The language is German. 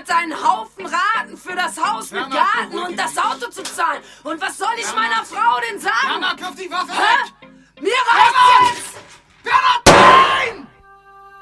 bereit, einen Haufen Raten für das Haus mit Garten und das Auto zu zahlen. Und was soll ich meiner Frau denn sagen? Mama, kauf die Waffe weg! Mir